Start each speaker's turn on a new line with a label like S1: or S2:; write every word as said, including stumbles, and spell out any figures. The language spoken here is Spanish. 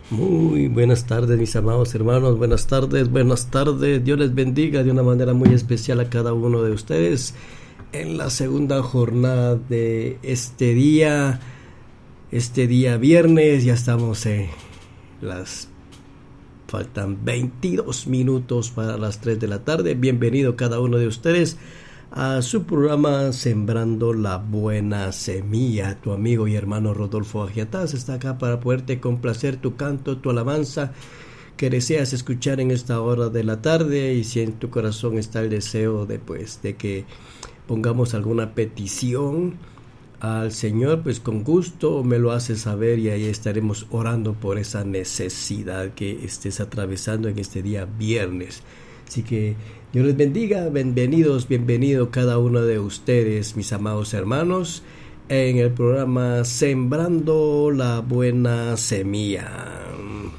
S1: Muy buenas tardes, mis amados hermanos, buenas tardes, buenas tardes. Dios les bendiga de una manera muy especial a cada uno de ustedes en la segunda jornada de este día, este día viernes. Ya estamos en las, faltan veintidós minutos para las tres de la tarde. Bienvenido cada uno de ustedes a su programa Sembrando la Buena Semilla. Tu amigo y hermano Rodolfo Agiataz está acá para poderte complacer tu canto, tu alabanza que deseas escuchar en esta hora de la tarde. Y si en tu corazón está el deseo de, pues, de que pongamos alguna petición al Señor, pues con gusto me lo haces saber y ahí estaremos orando por esa necesidad que estés atravesando en este día viernes. Así que Dios les bendiga, bienvenidos, bienvenido cada uno de ustedes, mis amados hermanos, en el programa Sembrando la Buena Semilla.